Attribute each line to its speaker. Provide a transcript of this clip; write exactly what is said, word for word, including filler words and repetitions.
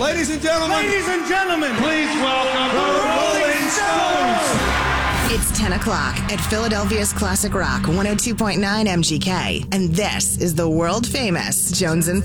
Speaker 1: Ladies and gentlemen.
Speaker 2: Ladies and gentlemen.
Speaker 1: Please welcome the Rolling Stones.
Speaker 3: It's ten o'clock at Philadelphia's Classic Rock one oh two point nine M G K. And this is the world famous Jones and